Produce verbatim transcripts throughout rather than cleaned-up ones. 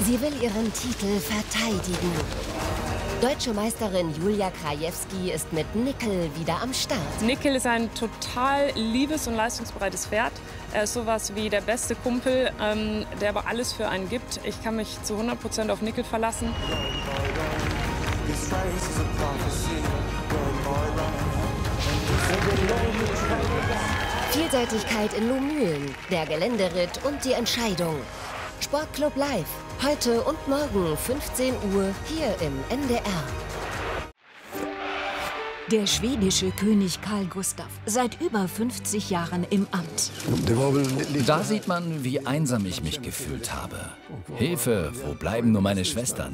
Sie will ihren Titel verteidigen. Deutsche Meisterin Julia Krajewski ist mit Nickel wieder am Start. Nickel ist ein total liebes und leistungsbereites Pferd. Er ist sowas wie der beste Kumpel, ähm, der aber alles für einen gibt. Ich kann mich zu hundert Prozent auf Nickel verlassen. Vielseitigkeit in Lohmühlen, der Geländeritt und die Entscheidung. Sportclub Live, heute und morgen fünfzehn Uhr hier im N D R. Der schwedische König Carl Gustaf, seit über fünfzig Jahren im Amt. Da sieht man, wie einsam ich mich gefühlt habe. Hilfe, wo bleiben nur meine Schwestern?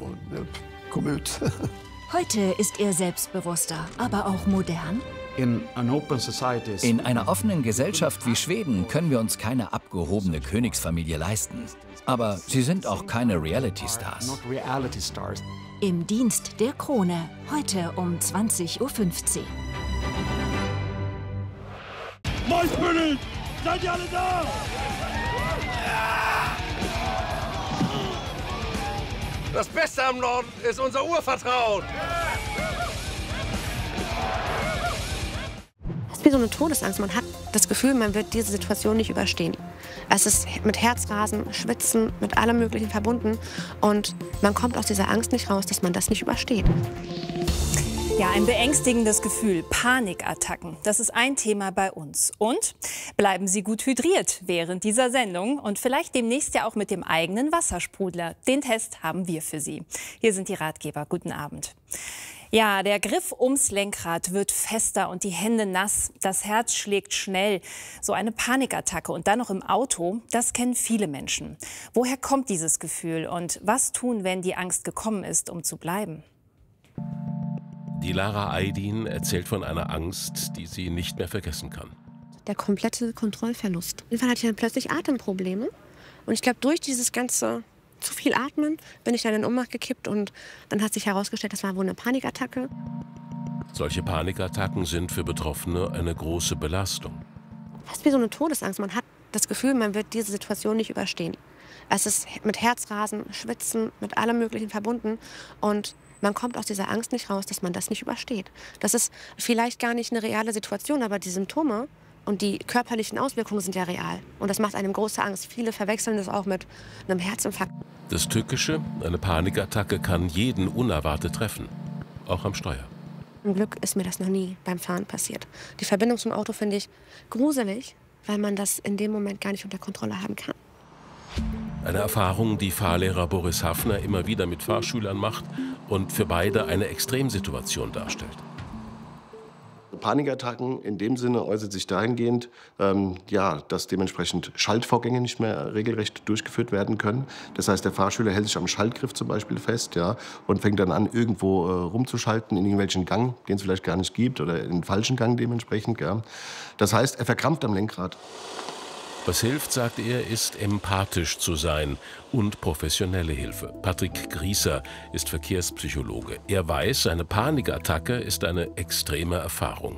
Heute ist er selbstbewusster, aber auch modern. In einer offenen Gesellschaft wie Schweden können wir uns keine abgehobene Königsfamilie leisten. Aber sie sind auch keine Reality-Stars. Im Dienst der Krone, heute um zwanzig Uhr fünfzehn. Maiskönig! Seid ihr alle da? Das Beste am Norden ist unser Urvertrauen. Es ist wie so eine Todesangst. Man hat das Gefühl, man wird diese Situation nicht überstehen. Es ist mit Herzrasen, Schwitzen, mit allem Möglichen verbunden. Und man kommt aus dieser Angst nicht raus, dass man das nicht übersteht. Ja, ein beängstigendes Gefühl, Panikattacken. Das ist ein Thema bei uns. Und bleiben Sie gut hydriert während dieser Sendung und vielleicht demnächst ja auch mit dem eigenen Wassersprudler. Den Test haben wir für Sie. Hier sind die Ratgeber. Guten Abend. Ja, der Griff ums Lenkrad wird fester und die Hände nass. Das Herz schlägt schnell. So eine Panikattacke und dann noch im Auto, das kennen viele Menschen. Woher kommt dieses Gefühl und was tun, wenn die Angst gekommen ist, um zu bleiben? Die Lara Aydin erzählt von einer Angst, die sie nicht mehr vergessen kann. Der komplette Kontrollverlust. Auf jeden Fall hatte ich dann plötzlich Atemprobleme. Und ich glaube, durch dieses ganze zu viel Atmen bin ich dann in Ohnmacht gekippt. Und dann hat sich herausgestellt, das war wohl eine Panikattacke. Solche Panikattacken sind für Betroffene eine große Belastung. Fast wie so eine Todesangst. Man hat das Gefühl, man wird diese Situation nicht überstehen. Es ist mit Herzrasen, Schwitzen, mit allem Möglichen verbunden. Und man kommt aus dieser Angst nicht raus, dass man das nicht übersteht. Das ist vielleicht gar nicht eine reale Situation, aber die Symptome und die körperlichen Auswirkungen sind ja real. Und das macht einem große Angst. Viele verwechseln das auch mit einem Herzinfarkt. Das Tückische, eine Panikattacke kann jeden unerwartet treffen, auch am Steuer. Zum Glück ist mir das noch nie beim Fahren passiert. Die Verbindung zum Auto finde ich gruselig, weil man das in dem Moment gar nicht unter Kontrolle haben kann. Eine Erfahrung, die Fahrlehrer Boris Hafner immer wieder mit Fahrschülern macht und für beide eine Extremsituation darstellt. Panikattacken in dem Sinne äußert sich dahingehend, ähm, ja, dass dementsprechend Schaltvorgänge nicht mehr regelrecht durchgeführt werden können. Das heißt, der Fahrschüler hält sich am Schaltgriff zum Beispiel fest, ja, und fängt dann an, irgendwo äh, rumzuschalten in irgendwelchen Gang, den es vielleicht gar nicht gibt, oder in den falschen Gang dementsprechend. Ja. Das heißt, er verkrampft am Lenkrad. Was hilft, sagt er, ist empathisch zu sein und professionelle Hilfe. Patrick Grieser ist Verkehrspsychologe. Er weiß, eine Panikattacke ist eine extreme Erfahrung.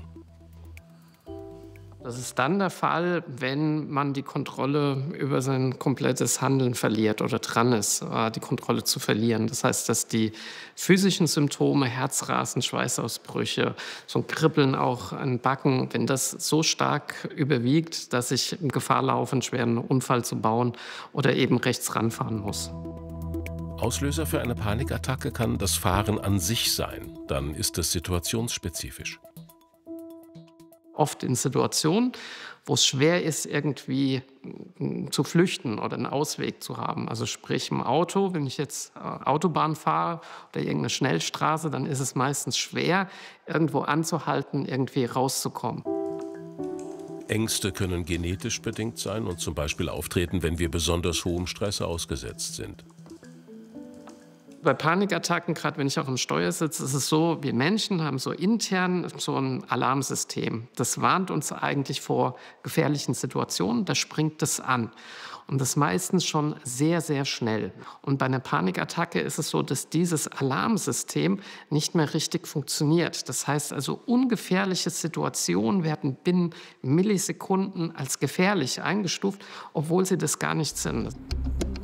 Das ist dann der Fall, wenn man die Kontrolle über sein komplettes Handeln verliert oder dran ist, die Kontrolle zu verlieren. Das heißt, dass die physischen Symptome, Herzrasen, Schweißausbrüche, so ein Kribbeln auch an Backen, wenn das so stark überwiegt, dass ich in Gefahr laufe, einen schweren Unfall zu bauen oder eben rechts ranfahren muss. Auslöser für eine Panikattacke kann das Fahren an sich sein. Dann ist es situationsspezifisch. Oft in Situationen, wo es schwer ist, irgendwie zu flüchten oder einen Ausweg zu haben. Also sprich im Auto, wenn ich jetzt Autobahn fahre oder irgendeine Schnellstraße, dann ist es meistens schwer, irgendwo anzuhalten, irgendwie rauszukommen. Ängste können genetisch bedingt sein und zum Beispiel auftreten, wenn wir besonders hohem Stress ausgesetzt sind. Bei Panikattacken, gerade wenn ich auch im Steuer sitze, ist es so, wir Menschen haben so intern so ein Alarmsystem. Das warnt uns eigentlich vor gefährlichen Situationen, da springt es an. Und das meistens schon sehr, sehr schnell. Und bei einer Panikattacke ist es so, dass dieses Alarmsystem nicht mehr richtig funktioniert. Das heißt also, ungefährliche Situationen werden binnen Millisekunden als gefährlich eingestuft, obwohl sie das gar nicht sind.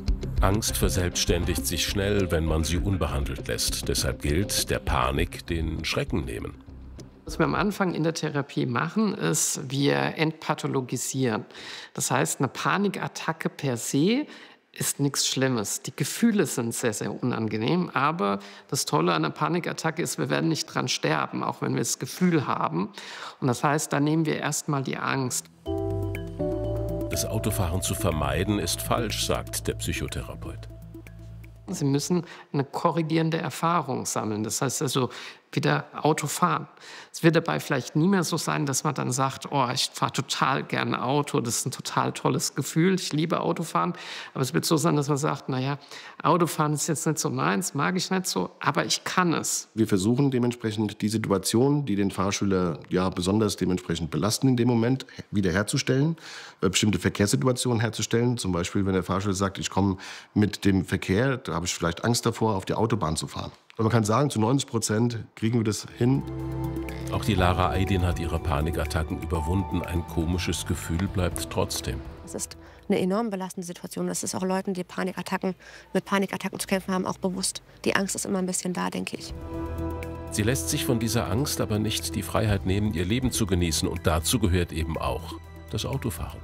Angst verselbstständigt sich schnell, wenn man sie unbehandelt lässt. Deshalb gilt, der Panik den Schrecken nehmen. Was wir am Anfang in der Therapie machen, ist, wir entpathologisieren. Das heißt, eine Panikattacke per se ist nichts Schlimmes. Die Gefühle sind sehr, sehr unangenehm. Aber das Tolle an einer Panikattacke ist, wir werden nicht dran sterben, auch wenn wir das Gefühl haben. Und das heißt, da nehmen wir erstmal die Angst. Das Autofahren zu vermeiden ist falsch, sagt der Psychotherapeut. Sie müssen eine korrigierende Erfahrung sammeln. Das heißt also wieder Auto fahren. Es wird dabei vielleicht nie mehr so sein, dass man dann sagt, oh, ich fahre total gerne Auto, das ist ein total tolles Gefühl, ich liebe Autofahren. Aber es wird so sein, dass man sagt, naja, Autofahren ist jetzt nicht so meins, mag ich nicht so, aber ich kann es. Wir versuchen dementsprechend die Situation, die den Fahrschüler ja besonders dementsprechend belasten in dem Moment, wiederherzustellen, äh, bestimmte Verkehrssituationen herzustellen. Zum Beispiel, wenn der Fahrschüler sagt, ich komme mit dem Verkehr, da habe ich vielleicht Angst davor, auf die Autobahn zu fahren. Und man kann sagen, zu neunzig Prozent kriegen wir das hin. Auch die Lara Aydin hat ihre Panikattacken überwunden. Ein komisches Gefühl bleibt trotzdem. Es ist eine enorm belastende Situation. Das ist auch Leuten, die Panikattacken, mit Panikattacken zu kämpfen haben, auch bewusst. Die Angst ist immer ein bisschen da, denke ich. Sie lässt sich von dieser Angst aber nicht die Freiheit nehmen, ihr Leben zu genießen. Und dazu gehört eben auch das Autofahren.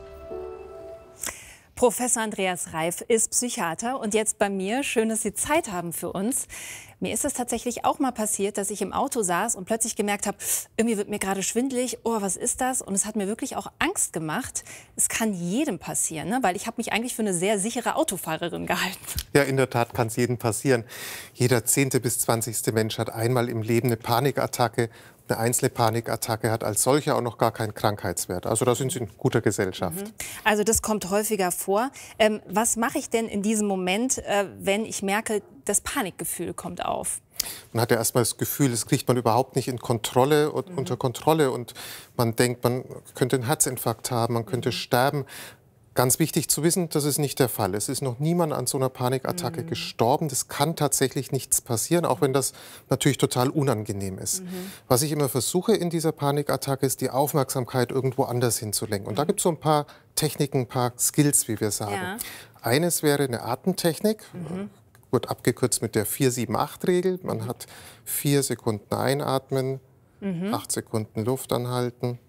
Professor Andreas Reif ist Psychiater und jetzt bei mir. Schön, dass Sie Zeit haben für uns. Mir ist es tatsächlich auch mal passiert, dass ich im Auto saß und plötzlich gemerkt habe, irgendwie wird mir gerade schwindelig. Oh, was ist das? Und es hat mir wirklich auch Angst gemacht. Es kann jedem passieren, ne? Weil ich habe mich eigentlich für eine sehr sichere Autofahrerin gehalten. Ja, in der Tat kann es jedem passieren. Jeder zehnte bis zwanzigste Mensch hat einmal im Leben eine Panikattacke. Eine einzelne Panikattacke hat als solche auch noch gar keinen Krankheitswert. Also da sind Sie in guter Gesellschaft. Mhm. Also das kommt häufiger vor. Ähm, was mache ich denn in diesem Moment, äh, wenn ich merke, das Panikgefühl kommt auf? Man hat ja erstmal das Gefühl, das kriegt man überhaupt nicht in Kontrolle und mhm. unter Kontrolle. Und man denkt, man könnte einen Herzinfarkt haben, man könnte mhm. sterben. Ganz wichtig zu wissen, das ist nicht der Fall. Es ist noch niemand an so einer Panikattacke mhm. gestorben. Das kann tatsächlich nichts passieren, auch wenn das natürlich total unangenehm ist. Mhm. Was ich immer versuche in dieser Panikattacke, ist die Aufmerksamkeit irgendwo anders hinzulenken. Und mhm. da gibt es so ein paar Techniken, ein paar Skills, wie wir sagen. Ja. Eines wäre eine Atemtechnik, mhm. wird abgekürzt mit der vier sieben acht Regel. Man hat vier Sekunden einatmen, mhm. acht Sekunden Luft anhalten,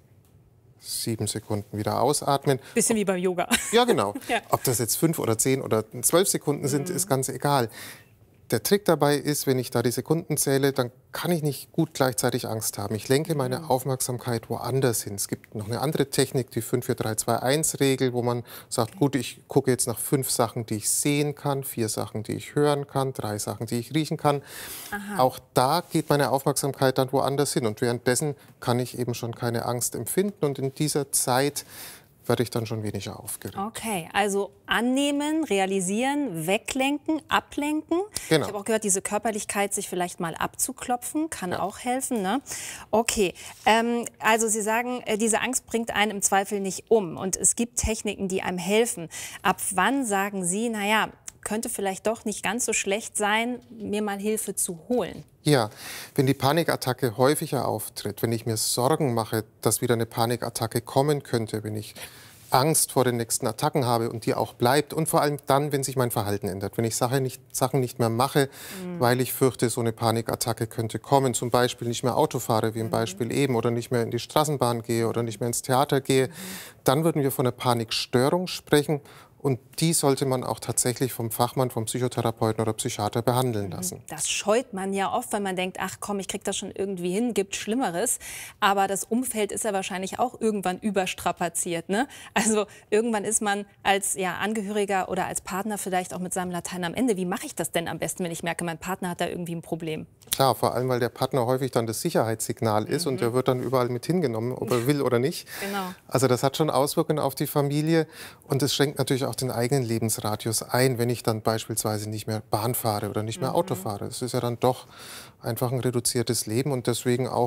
sieben Sekunden wieder ausatmen. Bisschen wie beim Yoga. Ja, genau. Ja. Ob das jetzt fünf oder zehn oder zwölf Sekunden sind, mhm. ist ganz egal. Der Trick dabei ist, wenn ich da die Sekunden zähle, dann kann ich nicht gut gleichzeitig Angst haben. Ich lenke meine mhm. Aufmerksamkeit woanders hin. Es gibt noch eine andere Technik, die fünf vier drei zwei eins Regel, wo man sagt, gut, ich gucke jetzt nach fünf Sachen, die ich sehen kann, vier Sachen, die ich hören kann, drei Sachen, die ich riechen kann. Aha. Auch da geht meine Aufmerksamkeit dann woanders hin. Und währenddessen kann ich eben schon keine Angst empfinden. Und in dieser Zeit werde ich dann schon weniger aufgeregt. Okay, also annehmen, realisieren, weglenken, ablenken. Genau. Ich habe auch gehört, diese Körperlichkeit, sich vielleicht mal abzuklopfen, kann ja. auch helfen. Ne? Okay, ähm, also Sie sagen, diese Angst bringt einen im Zweifel nicht um. Und es gibt Techniken, die einem helfen. Ab wann sagen Sie, naja, könnte vielleicht doch nicht ganz so schlecht sein, mir mal Hilfe zu holen? Ja, wenn die Panikattacke häufiger auftritt, wenn ich mir Sorgen mache, dass wieder eine Panikattacke kommen könnte, wenn ich Angst vor den nächsten Attacken habe und die auch bleibt und vor allem dann, wenn sich mein Verhalten ändert, wenn ich Sache nicht, Sachen nicht mehr mache, mhm. weil ich fürchte, so eine Panikattacke könnte kommen, zum Beispiel nicht mehr Auto fahre, wie im mhm. Beispiel eben, oder nicht mehr in die Straßenbahn gehe oder nicht mehr ins Theater gehe, mhm. dann würden wir von einer Panikstörung sprechen. Und die sollte man auch tatsächlich vom Fachmann, vom Psychotherapeuten oder Psychiater behandeln lassen. Das scheut man ja oft, wenn man denkt, ach komm, ich krieg das schon irgendwie hin, gibt Schlimmeres. Aber das Umfeld ist ja wahrscheinlich auch irgendwann überstrapaziert, ne? Also irgendwann ist man als ja, Angehöriger oder als Partner vielleicht auch mit seinem Latein am Ende. Wie mache ich das denn am besten, wenn ich merke, mein Partner hat da irgendwie ein Problem? Klar, vor allem, weil der Partner häufig dann das Sicherheitssignal ist mhm. und der wird dann überall mit hingenommen, ob er will oder nicht. Genau. Also das hat schon Auswirkungen auf die Familie und es schränkt natürlich auch den eigenen Lebensradius ein, wenn ich dann beispielsweise nicht mehr Bahn fahre oder nicht mehr mhm. Auto fahre. Es ist ja dann doch einfach ein reduziertes Leben und deswegen auch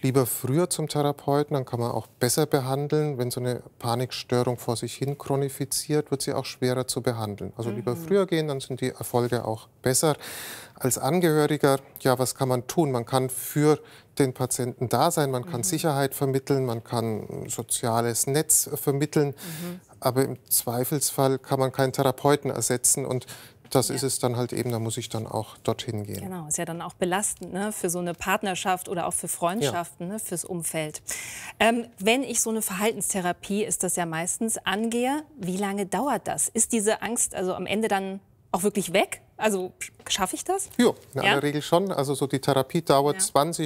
lieber früher zum Therapeuten, dann kann man auch besser behandeln. Wenn so eine Panikstörung vor sich hin chronifiziert, wird sie auch schwerer zu behandeln. Also lieber früher gehen, dann sind die Erfolge auch besser. Als Angehöriger, ja, was kann man tun? Man kann für den Patienten da sein, man kann mhm. Sicherheit vermitteln, man kann ein soziales Netz vermitteln, mhm. aber im Zweifelsfall kann man keinen Therapeuten ersetzen und das ja. ist es dann halt eben, da muss ich dann auch dorthin gehen. Genau, ist ja dann auch belastend, ne, für so eine Partnerschaft oder auch für Freundschaften, ja. ne, fürs Umfeld. Ähm, wenn ich so eine Verhaltenstherapie, ist das ja meistens, angehe, wie lange dauert das? Ist diese Angst also am Ende dann auch wirklich weg? Also schaffe ich das? Jo, in ja, aller Regel schon. Also so die Therapie dauert ja. zwanzig